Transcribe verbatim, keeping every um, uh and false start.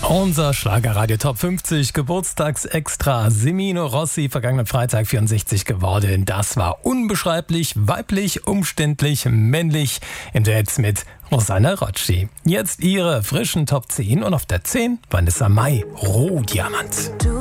Unser Schlagerradio Top fünfzig Geburtstagsextra. Semino Rossi, vergangenen Freitag vierundsechzig geworden. Das war unbeschreiblich, weiblich, umständlich, männlich. Im Duett mit Rosanna Rocci. Jetzt ihre frischen Top zehn und auf der zehn Vanessa Mai, Rohdiamant. Du